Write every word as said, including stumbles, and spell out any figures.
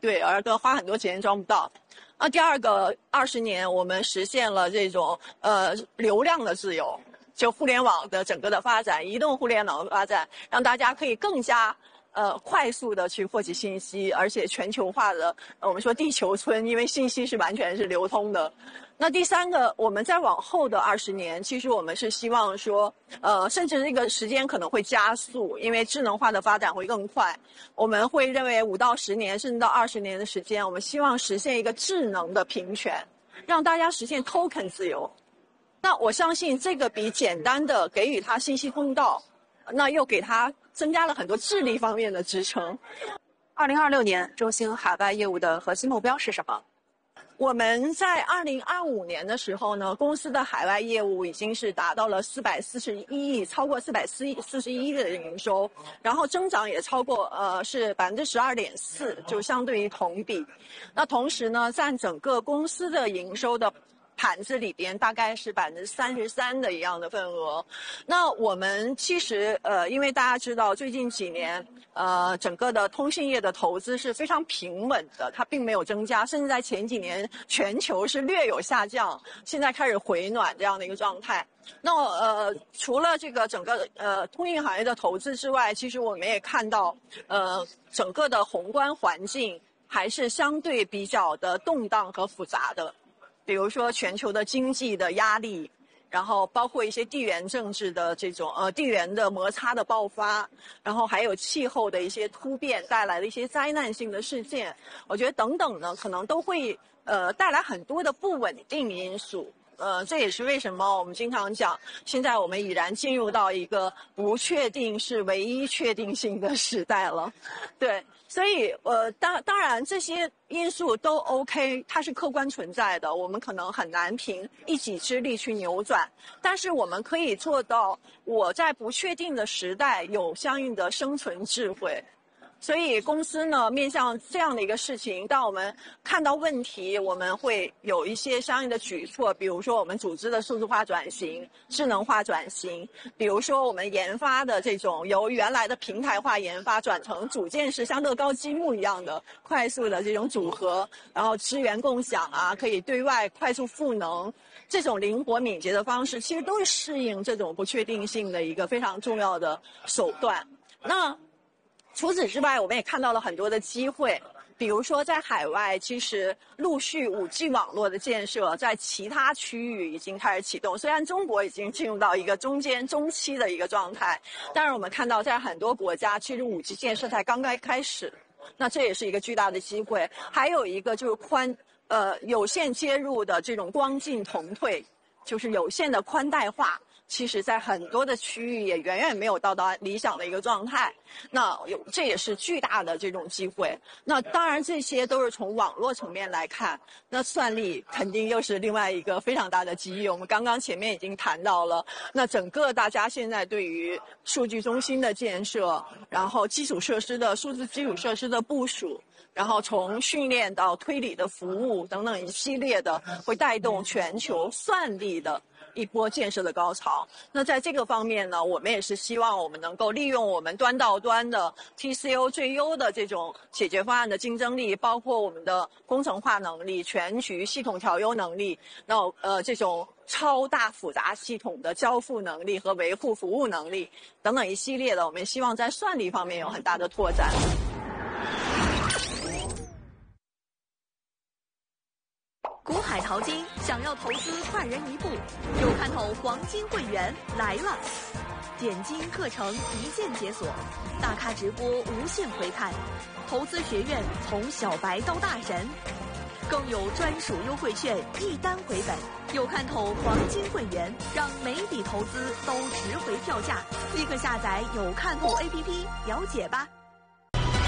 队，而都花很多钱装不到。那第二个二十年，我们实现了这种呃流量的自由，就互联网的整个的发展，移动互联网的发展，让大家可以更加呃快速的去获取信息，而且全球化的，呃我们说地球村，因为信息是完全是流通的。那第三个，我们再往后的二十年，其实我们是希望说，呃，甚至这个时间可能会加速，因为智能化的发展会更快。我们会认为五到十年，甚至到二十年的时间，我们希望实现一个智能的平权，让大家实现 token 自由。那我相信这个比简单的给予他信息通道，那又给他增加了很多智力方面的支撑。 二零二六年，中兴海外业务的核心目标是什么？ 我们在二零二五年的时候呢，公司的海外业务已经是达到了四百四十一亿，超过四百四十一亿的营收，然后增长也超过呃是百分之十二点四，就相对于同比。那同时呢，占整个公司的营收的盘子里边大概是百分之三十三的一样的份额。那我们其实呃，因为大家知道最近几年呃，整个的通信业的投资是非常平稳的，它并没有增加，甚至在前几年全球是略有下降，现在开始回暖这样的一个状态。那呃，除了这个整个呃通信行业的投资之外，其实我们也看到呃整个的宏观环境还是相对比较的动荡和复杂的。比如说全球的经济的压力，然后包括一些地缘政治的这种呃地缘的摩擦的爆发，然后还有气候的一些突变带来的一些灾难性的事件，我觉得等等呢，可能都会呃带来很多的不稳定因素。呃，这也是为什么我们经常讲，现在我们已然进入到一个不确定是唯一确定性的时代了。对，所以呃，当当然这些因素都 OK， 它是客观存在的，我们可能很难凭一己之力去扭转，但是我们可以做到，我在不确定的时代有相应的生存智慧。所以公司呢，面向这样的一个事情，当我们看到问题，我们会有一些相应的举措，比如说我们组织的数字化转型、智能化转型，比如说我们研发的这种由原来的平台化研发转成组件式，像乐高积木一样的快速的这种组合，然后资源共享啊，可以对外快速赋能，这种灵活敏捷的方式，其实都是适应这种不确定性的一个非常重要的手段。那除此之外，我们也看到了很多的机会，比如说在海外，其实陆续 五 G 网络的建设在其他区域已经开始启动。虽然中国已经进入到一个中间中期的一个状态，但是我们看到在很多国家，其实 五 G 建设才刚刚开始，那这也是一个巨大的机会。还有一个就是宽呃有线接入的这种光进同退，就是有线的宽带化。其实在很多的区域也远远没有到达理想的一个状态，那有这也是巨大的这种机会。那当然这些都是从网络层面来看，那算力肯定又是另外一个非常大的机遇。我们刚刚前面已经谈到了，那整个大家现在对于数据中心的建设，然后基础设施的数字基础设施的部署，然后从训练到推理的服务等等一系列的，会带动全球算力的一波建设的高潮。那在这个方面呢，我们也是希望我们能够利用我们端到端的 T C O 最优的这种解决方案的竞争力，包括我们的工程化能力、全局系统调优能力，那呃这种超大复杂系统的交付能力和维护服务能力等等一系列的，我们希望在算力方面有很大的拓展。 股海淘金，想要投资快人一步，有看头黄金会员来了！点金课程一键解锁，大咖直播无限回看，投资学院从小白到大神，更有专属优惠券一单回本。有看头黄金会员，让每笔投资都值回票价，立刻下载有看头 A P P 了解吧。